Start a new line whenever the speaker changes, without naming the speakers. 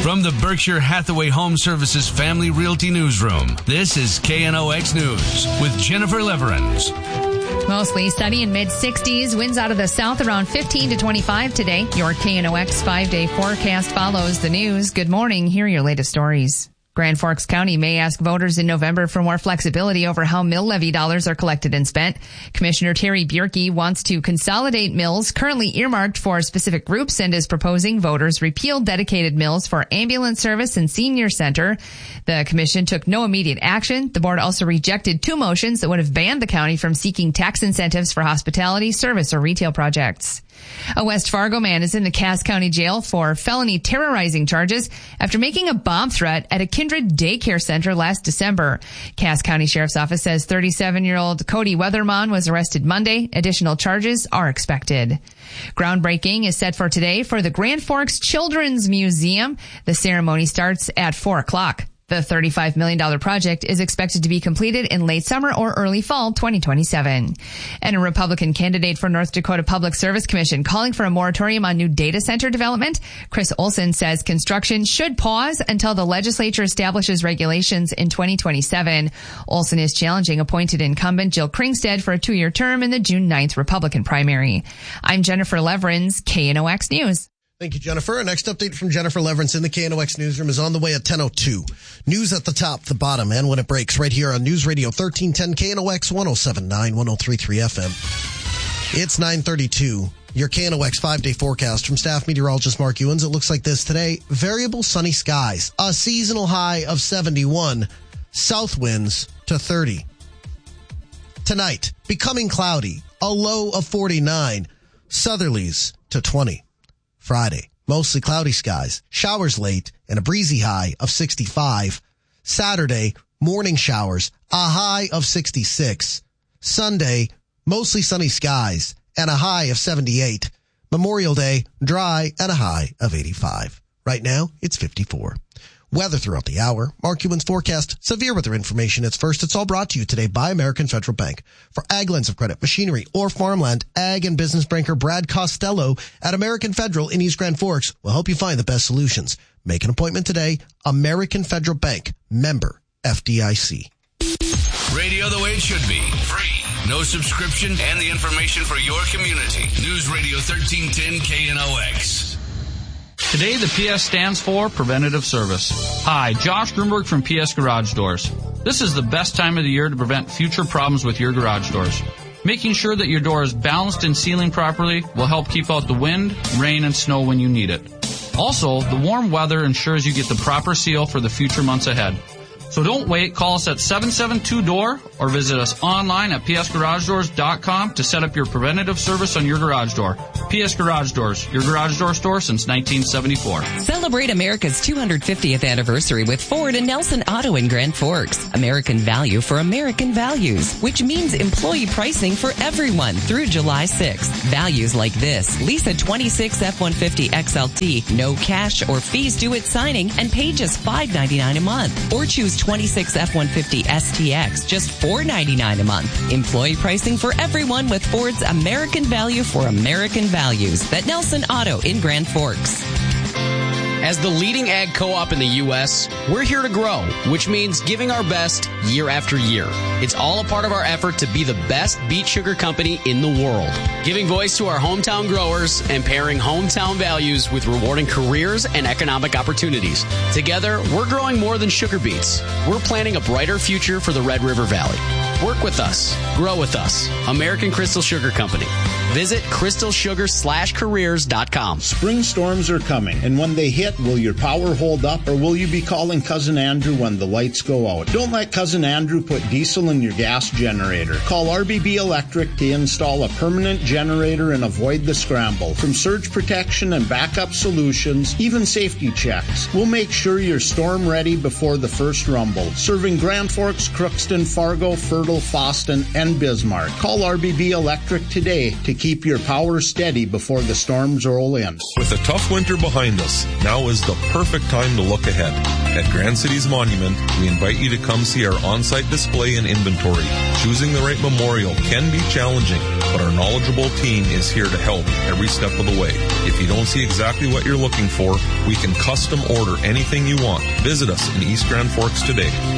From the Berkshire Hathaway Home Services Family Realty Newsroom, this is KNOX News with Jennifer Leverins.
Mostly sunny in mid-60s. Winds out of the south around 15 to 25 today. Your KNOX 5-day forecast follows the news. Good morning. Here are your latest stories. Grand Forks County may ask voters in November for more flexibility over how mill levy dollars are collected and spent. Commissioner Terry Bierke wants to consolidate mills currently earmarked for specific groups and is proposing voters repeal dedicated mills for ambulance service and senior center. The commission took no immediate action. The board also rejected 2 motions that would have banned the county from seeking tax incentives for hospitality, service, or retail projects. A West Fargo man is in the Cass County Jail for felony terrorizing charges after making a bomb threat at a Kindred daycare center last December. Cass County Sheriff's Office says 37-year-old Cody Weathermon was arrested Monday. Additional charges are expected. Groundbreaking is set for today for the Grand Forks Children's Museum. The ceremony starts at 4 o'clock. The $35 million project is expected to be completed in late summer or early fall 2027. And a Republican candidate for North Dakota Public Service Commission calling for a moratorium on new data center development. Chris Olson says construction should pause until the legislature establishes regulations in 2027. Olson is challenging appointed incumbent Jill Kringstead for a 2-year term in the June 9th Republican primary. I'm Jennifer Leverins, KNOX News.
Thank you, Jennifer. Our next update from Jennifer Leverins in the KNOX newsroom is on the way at 10:02. News at the top, the bottom, and when it breaks right here on News Radio 1310 KNOX 107.9, 103.3 FM. It's 9:32. Your KNOX 5-day forecast from staff meteorologist Mark Ewens. It looks like this today. Variable sunny skies. A seasonal high of 71. South winds to 30. Tonight, becoming cloudy. A low of 49. Southerlies to 20. Friday, mostly cloudy skies, showers late, and a breezy high of 65. Saturday, morning showers, a high of 66. Sunday, mostly sunny skies, and a high of 78. Memorial Day, dry, and a high of 85. Right now, it's 54. Weather throughout the hour. Mark Ewens forecast. Severe weather information. It's all brought to you today by American Federal Bank. For ag lines of credit, machinery, or farmland, ag and business banker Brad Costello at American Federal in East Grand Forks will help you find the best solutions. Make an appointment today. American Federal Bank. Member FDIC.
Radio the way it should be. Free. No subscription and the information for your community. News Radio 1310 KNOX.
Today, the PS stands for Preventative Service. Hi, Josh Grunberg from PS Garage Doors. This is the best time of the year to prevent future problems with your garage doors. Making sure that your door is balanced and sealing properly will help keep out the wind, rain, and snow when you need it. Also, the warm weather ensures you get the proper seal for the future months ahead. So don't wait. Call us at 772-DOOR or visit us online at psgaragedoors.com to set up your preventative service on your garage door. PS Garage Doors, your garage door store since 1974.
Celebrate America's 250th anniversary with Ford and Nelson Auto in Grand Forks. American value for American values, which means employee pricing for everyone through July 6th. Values like this: lease a 26 F-150 XLT, no cash or fees due at signing, and pay just $5.99 a month. Or choose 26 F-150 STX, just $4.99 a month. Employee pricing for everyone with Ford's American value for American values. At Nelson Auto in Grand Forks.
As the leading ag co-op in the U.S., we're here to grow, which means giving our best year after year. It's all a part of our effort to be the best beet sugar company in the world, giving voice to our hometown growers and pairing hometown values with rewarding careers and economic opportunities. Together, we're growing more than sugar beets. We're planning a brighter future for the Red River Valley. Work with us. Grow with us. American Crystal Sugar Company. Visit crystalsugar/careers.com.
Spring storms are coming, and when they hit, will your power hold up, or will you be calling Cousin Andrew when the lights go out? Don't let Cousin Andrew put diesel in your gas generator. Call RBB Electric to install a permanent generator and avoid the scramble. From surge protection and backup solutions, even safety checks, we'll make sure you're storm ready before the first rumble. Serving Grand Forks, Crookston, Fargo, Fertile, Foston, and Bismarck. Call RBB Electric today to keep your power steady before the storms roll in.
With a tough winter behind us, now is the perfect time to look ahead. At Grand Cities Monument, we invite you to come see our on-site display and inventory. Choosing the right memorial can be challenging, but our knowledgeable team is here to help every step of the way. If you don't see exactly what you're looking for, we can custom order anything you want. Visit us in East Grand Forks today.